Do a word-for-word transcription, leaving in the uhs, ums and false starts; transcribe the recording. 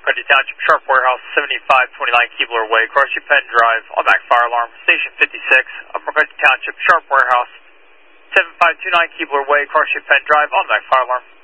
McCarty Township, Sharp Warehouse, seventy-five twenty-nine Keebler Way, Crossview Penn Drive, automatic fire alarm, Station fifty-six, of McCarty Township, Sharp Warehouse, seventy-five twenty-nine Keebler Way, Crossview Penn Drive, automatic fire alarm.